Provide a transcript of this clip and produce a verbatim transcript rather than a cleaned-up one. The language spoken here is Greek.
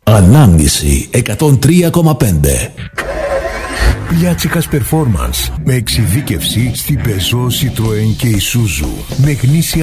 Ανάμνηση εκατόν τρία κόμμα πέντε. Πιάτσικας Performance με εξειδίκευση στην Peugeot, Citroën και Isuzu. Με γνήσια